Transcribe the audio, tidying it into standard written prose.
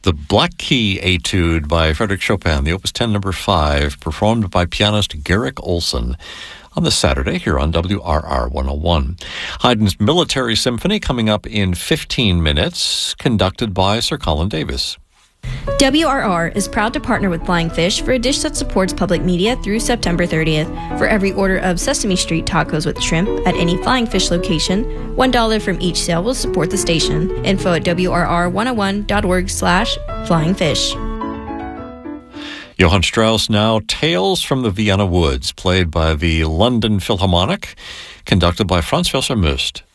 The Black Key Etude by Frédéric Chopin, the Opus 10 number 5, performed by pianist Garrick Olson on this Saturday here on WRR 101. Haydn's Military Symphony coming up in 15 minutes, conducted by Sir Colin Davis. WRR is proud to partner with Flying Fish for a dish that supports public media through September 30th. For every order of Sesame Street tacos with shrimp at any Flying Fish location, $1 from each sale will support the station. Info at WRR101.org/flyingfish. Johann Strauss now, Tales from the Vienna Woods, played by the London Philharmonic, conducted by Franz Welser-Möst.